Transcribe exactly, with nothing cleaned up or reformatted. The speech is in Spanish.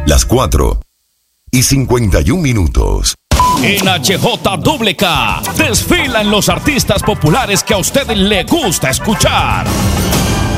las cuatro y cincuenta y un minutos. En H J K K desfilan los artistas populares que a usted le gusta escuchar.